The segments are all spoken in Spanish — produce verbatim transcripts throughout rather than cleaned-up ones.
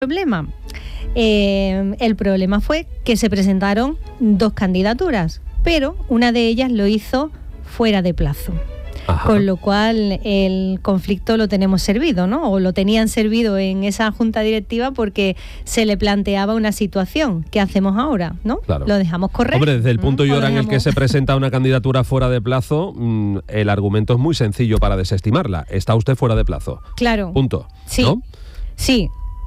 problema? Eh, el problema fue que se presentaron dos candidaturas, pero una de ellas lo hizo fuera de plazo. Ajá. Con lo cual el conflicto lo tenemos servido, ¿no? O lo tenían servido en esa junta directiva porque se le planteaba una situación. ¿Qué hacemos ahora? ¿No? Claro. ¿Lo dejamos correr? Hombre, desde el punto y hora en el que dejamos... se presenta una candidatura fuera de plazo, mmm, el argumento es muy sencillo para desestimarla. Está usted fuera de plazo. Claro. Punto. Sí. ¿No? Sí.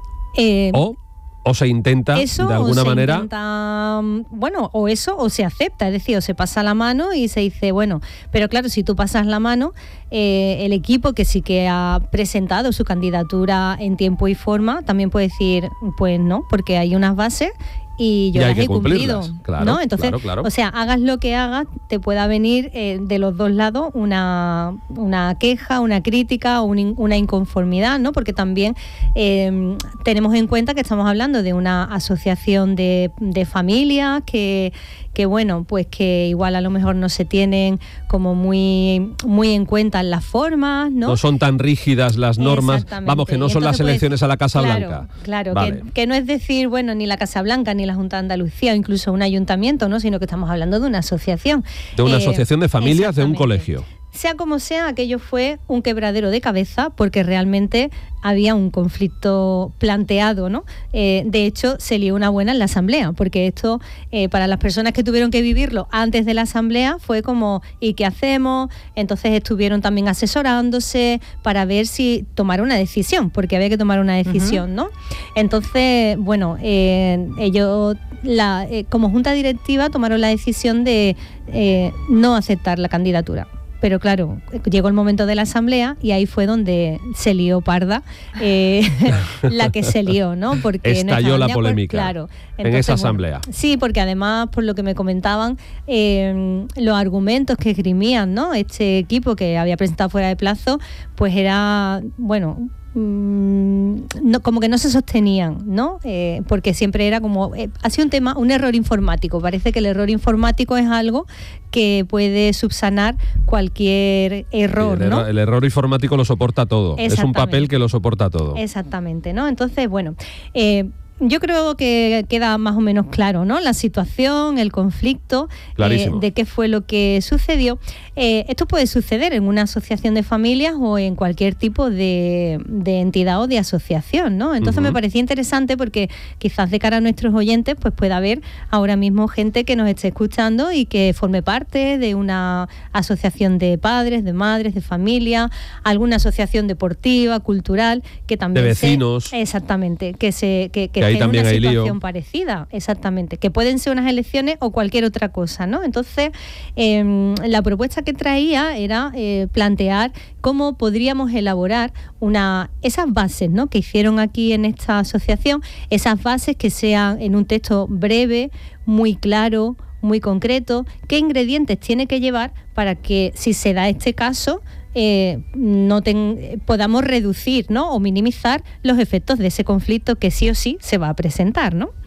Eh, o, o se intenta, eso, de alguna o se manera... Intenta, bueno, o eso, o se acepta, es decir, o se pasa la mano y se dice, bueno, pero claro, si tú pasas la mano, eh, el equipo que sí que ha presentado su candidatura en tiempo y forma, también puede decir, pues no, porque hay unas bases y yo y las he cumplido, claro, ¿no? Entonces, claro, claro. o sea, hagas lo que hagas, te pueda venir eh, de los dos lados una, una queja, una crítica o un, una inconformidad, ¿no? Porque también eh, tenemos en cuenta que estamos hablando de una asociación de, de familias que, que, bueno, pues que igual a lo mejor no se tienen como muy, muy en cuenta las formas, ¿no? No son tan rígidas las normas, vamos, que no son las elecciones a la Casa claro, Blanca. Claro, vale. que, que no es decir, bueno, ni la Casa Blanca, ni la Junta de Andalucía, o incluso un ayuntamiento, ¿no? Sino que estamos hablando de una asociación. De una eh, asociación de familias de un colegio. Sea como sea, aquello fue un quebradero de cabeza porque realmente había un conflicto planteado, ¿no? Eh, de hecho, se lió una buena en la asamblea, porque esto, eh, para las personas que tuvieron que vivirlo antes de la asamblea, fue como, ¿y qué hacemos? Entonces estuvieron también asesorándose para ver si tomar una decisión, porque había que tomar una decisión, uh-huh. ¿no? Entonces, bueno, eh, ellos, la, eh, como junta directiva, tomaron la decisión de eh, no aceptar la candidatura. Pero claro, llegó el momento de la asamblea y ahí fue donde se lió parda, eh, la que se lió, ¿no? Porque estalló no la polémica, claro. Entonces, en esa bueno, asamblea. Sí, porque además, por lo que me comentaban, eh, los argumentos que esgrimían, ¿no? Este equipo que había presentado fuera de plazo, pues era, bueno... No, como que no se sostenían, ¿no? Eh, porque siempre era como, eh, ha sido un tema, un error informático. Parece que el error informático es algo que puede subsanar cualquier error, sí, el, ¿no? error, el error informático lo soporta todo. Es un papel que lo soporta todo. Exactamente, ¿no? Entonces, bueno, eh, yo creo que queda más o menos claro, ¿no? La situación, el conflicto, eh, de qué fue lo que sucedió. Eh, esto puede suceder en una asociación de familias o en cualquier tipo de, de entidad o de asociación, ¿no? Entonces uh-huh. me parecía interesante porque quizás de cara a nuestros oyentes pues pueda haber ahora mismo gente que nos esté escuchando y que forme parte de una asociación de padres, de madres, de familia, alguna asociación deportiva, cultural, que también de vecinos. Se, exactamente, que se que, que ahí también una hay situación lío. Parecida, exactamente, que pueden ser unas elecciones o cualquier otra cosa, ¿no? Entonces, eh, la propuesta que traía era eh, plantear cómo podríamos elaborar una esas bases, ¿no? Que hicieron aquí en esta asociación, esas bases que sean en un texto breve, muy claro, muy concreto, qué ingredientes tiene que llevar para que, si se da este caso, Eh, no ten, podamos reducir, ¿no? O minimizar los efectos de ese conflicto que sí o sí se va a presentar, ¿no?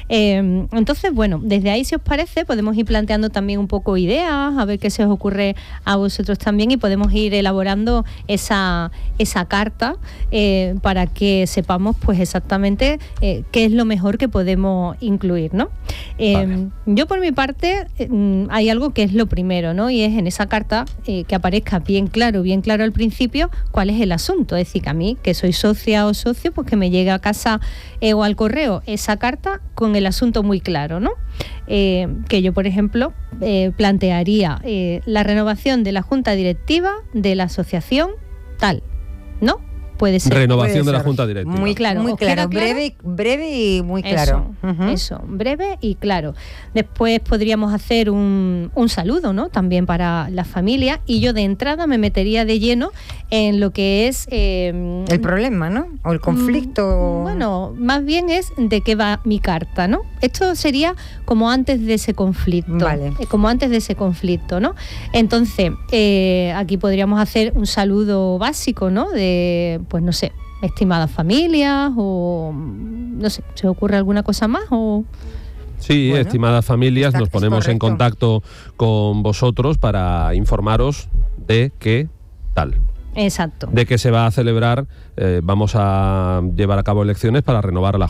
Eh, entonces, bueno, desde ahí, si os parece, podemos ir planteando también un poco ideas, a ver qué se os ocurre a vosotros también, y podemos ir elaborando esa, esa carta eh, para que sepamos pues exactamente eh, qué es lo mejor que podemos incluir, ¿no? Eh, vale. Yo, por mi parte, eh, hay algo que es lo primero, ¿no? Y es en esa carta eh, que aparezca bien claro, bien claro al principio cuál es el asunto. Es decir, que a mí, que soy socia o socio, pues que me llegue a casa eh, o al correo esa carta con el asunto muy claro, ¿no? Eh, que yo, por ejemplo, eh, plantearía eh, la renovación de la junta directiva de la asociación tal, ¿no? Puede ser. Renovación puede de la ser. junta directiva. Muy claro, muy claro, breve, breve y muy claro. Eso, uh-huh. eso, breve y claro. Después podríamos hacer un, un saludo, ¿no? También para la familia, y yo de entrada me metería de lleno en lo que es eh, el problema, ¿no? O el conflicto. Bueno, más bien es de qué va mi carta, ¿no? Esto sería como antes de ese conflicto, vale. como antes de ese conflicto, ¿no? Entonces, eh, aquí podríamos hacer un saludo básico, ¿no? De pues no sé, estimadas familias, o no sé, ¿se ocurre alguna cosa más? O Sí, bueno, estimadas familias, nos ponemos en contacto con vosotros para informaros de qué tal. Exacto. de que se va a celebrar, eh, vamos a llevar a cabo elecciones para renovar la